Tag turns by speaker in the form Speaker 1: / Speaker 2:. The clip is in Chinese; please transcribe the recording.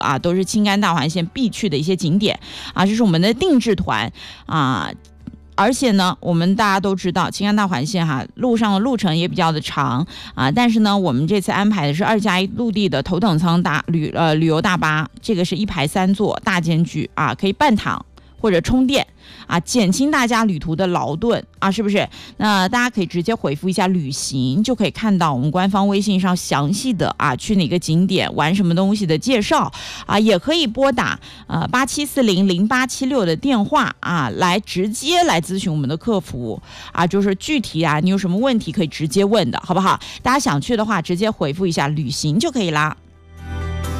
Speaker 1: 啊，都是青甘大环线必去的一些景点啊，这是我们的定制团啊。而且呢，我们大家都知道青甘大环线路上的路程也比较的长啊，但是呢，我们这次安排的是2+1陆地的头等舱旅游大巴，这个是1排3座大间距啊，可以半躺或者充电啊，减轻大家旅途的劳顿啊，是不是？那大家可以直接回复一下旅行，就可以看到我们官方微信上详细的去哪个景点玩什么东西的介绍啊，也可以拨打87400876的电话啊，直接来咨询我们的客服啊，就是具体你有什么问题可以直接问的，好不好？大家想去的话，直接回复一下旅行就可以啦。